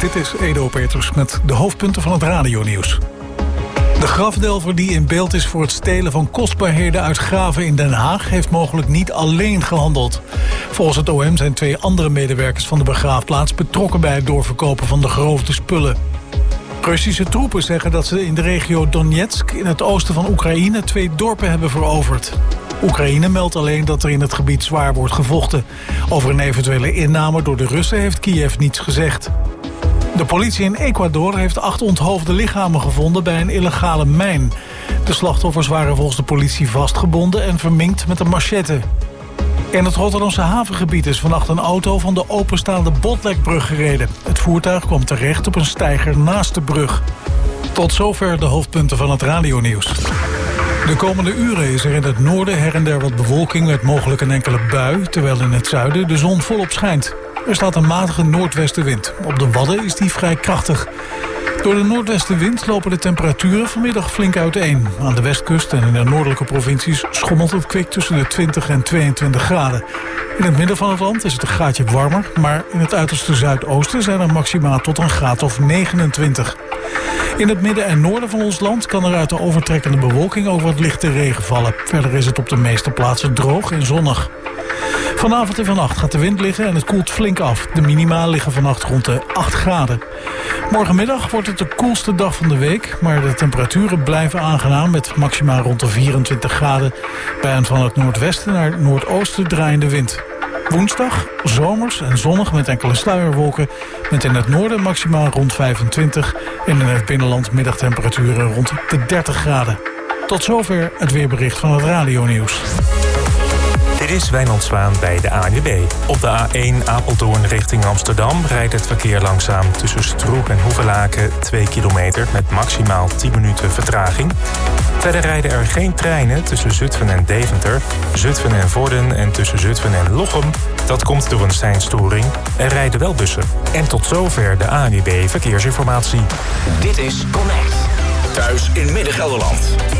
Dit is Edo Petrus met de hoofdpunten van het radionieuws. De grafdelver die in beeld is voor het stelen van kostbaarheden uit graven in Den Haag heeft mogelijk niet alleen gehandeld. Volgens het OM zijn 2 andere medewerkers van de begraafplaats betrokken bij het doorverkopen van de geroofde spullen. Russische troepen zeggen dat ze in de regio Donetsk in het oosten van Oekraïne 2 dorpen hebben veroverd. Oekraïne meldt alleen dat er in het gebied zwaar wordt gevochten. Over een eventuele inname door de Russen heeft Kiev niets gezegd. De politie in Ecuador heeft 8 onthoofde lichamen gevonden bij een illegale mijn. De slachtoffers waren volgens de politie vastgebonden en verminkt met een machette. In het Rotterdamse havengebied is vannacht een auto van de openstaande Botlekbrug gereden. Het voertuig kwam terecht op een steiger naast de brug. Tot zover de hoofdpunten van het radionieuws. De komende uren is er in het noorden her en der wat bewolking met mogelijk een enkele bui, terwijl in het zuiden de zon volop schijnt. Er staat een matige noordwestenwind. Op de Wadden is die vrij krachtig. Door de noordwestenwind lopen de temperaturen vanmiddag flink uiteen. Aan de westkust en in de noordelijke provincies schommelt het kwik tussen de 20 en 22 graden. In het midden van het land is het een graadje warmer, maar in het uiterste zuidoosten zijn er maxima tot een graad of 29. In het midden en noorden van ons land kan er uit de overtrekkende bewolking ook wat lichte regen vallen. Verder is het op de meeste plaatsen droog en zonnig. Vanavond en vannacht gaat de wind liggen en het koelt flink af. De minima liggen vannacht rond de 8 graden. Morgenmiddag wordt het de koelste dag van de week, maar de temperaturen blijven aangenaam met maxima rond de 24 graden bij een van het noordwesten naar het noordoosten draaiende wind. Woensdag zomers en zonnig met enkele sluierwolken, met in het noorden maxima rond 25 en in het binnenland middagtemperaturen rond de 30 graden. Tot zover het weerbericht van het radionieuws. Dit is Wijnand Zwaan bij de ANWB. Op de A1 Apeldoorn richting Amsterdam rijdt het verkeer langzaam tussen Stroe en Hoevelaken 2 kilometer met maximaal 10 minuten vertraging. Verder rijden er geen treinen tussen Zutphen en Deventer, Zutphen en Vorden en tussen Zutphen en Lochem. Dat komt door een seinstoring. Er rijden wel bussen. En tot zover de ANWB Verkeersinformatie. Dit is Connect. Thuis in Midden-Gelderland.